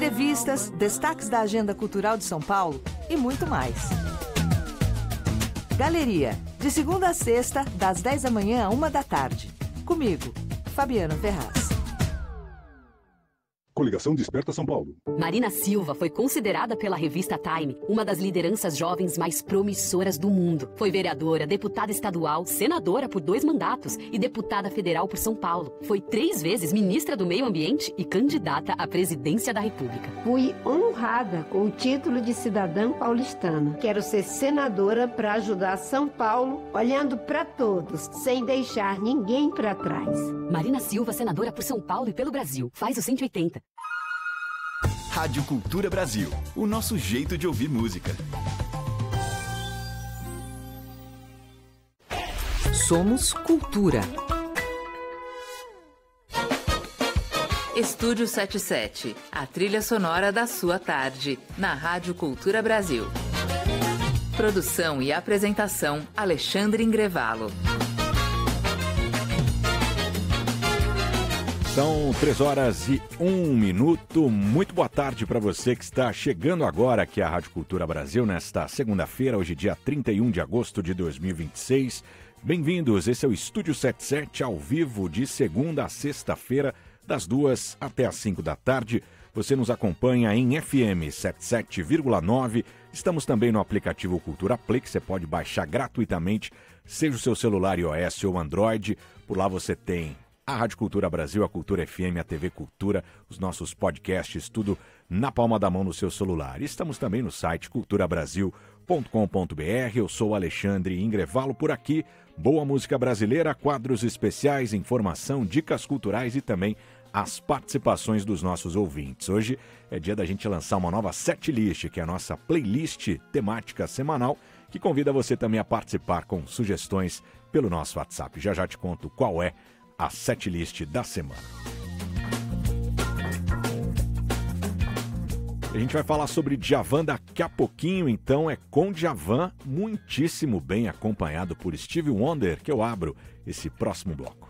entrevistas, destaques da agenda cultural de São Paulo e muito mais. Galeria, de segunda a sexta, das 10 da manhã à 1 da tarde. Comigo, Fabiana Ferraz. Coligação Desperta São Paulo. Marina Silva foi considerada pela revista Time uma das lideranças jovens mais promissoras do mundo. Foi vereadora, deputada estadual, senadora por 2 mandatos e deputada federal por São Paulo. Foi 3 vezes ministra do Meio Ambiente e candidata à presidência da República. Fui honrada com o título de cidadã paulistana. Quero ser senadora para ajudar São Paulo, olhando para todos, sem deixar ninguém para trás. Marina Silva, senadora por São Paulo e pelo Brasil. Faz o 180. Rádio Cultura Brasil, o nosso jeito de ouvir música. Somos Cultura. Estúdio 77, a trilha sonora da sua tarde, na Rádio Cultura Brasil. Produção e apresentação, Alexandre Ingrevalo. São 3h01. Muito boa tarde para você que está chegando agora aqui à Rádio Cultura Brasil nesta segunda-feira, hoje dia 31 de agosto de 2026. Bem-vindos, esse é o Estúdio 77 ao vivo de segunda a sexta-feira, das 2 até as 5 da tarde. Você nos acompanha em FM 77,9. Estamos também no aplicativo Cultura Play, que você pode baixar gratuitamente, seja o seu celular iOS ou Android. Por lá você tem a Rádio Cultura Brasil, a Cultura FM, a TV Cultura, os nossos podcasts, tudo na palma da mão no seu celular. Estamos também no site culturabrasil.com.br. Eu sou Alexandre Ingrevalo por aqui. Boa música brasileira, quadros especiais, informação, dicas culturais e também as participações dos nossos ouvintes. Hoje é dia da gente lançar uma nova setlist, que é a nossa playlist temática semanal, que convida você também a participar com sugestões pelo nosso WhatsApp. Já te conto qual é a setlist da semana. A gente vai falar sobre Djavan daqui a pouquinho, então é com Djavan, muitíssimo bem acompanhado por Stevie Wonder, que eu abro esse próximo bloco.